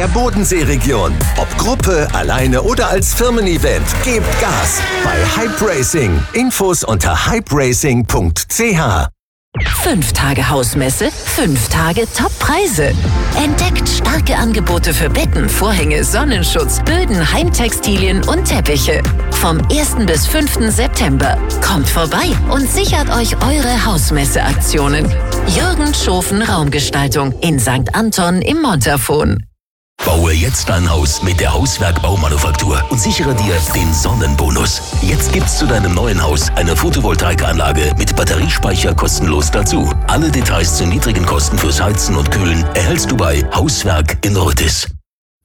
der Bodenseeregion. Ob Gruppe, alleine oder als Firmen-Event, gebt Gas bei Hype Racing. Infos unter hyperacing.ch. 5 Tage Hausmesse, 5 Tage Top-Preise. Entdeckt starke Angebote für Betten, Vorhänge, Sonnenschutz, Böden, Heimtextilien und Teppiche. Vom 1. bis 5. September. Kommt vorbei und sichert euch eure Hausmesse-Aktionen. Jürgen Schofen Raumgestaltung in St. Anton im Montafon. Baue jetzt dein Haus mit der Hauswerk Baumanufaktur und sichere dir den Sonnenbonus. Jetzt gibt's zu deinem neuen Haus eine Photovoltaikanlage mit Batteriespeicher kostenlos dazu. Alle Details zu niedrigen Kosten fürs Heizen und Kühlen erhältst du bei Hauswerk in Rüttis.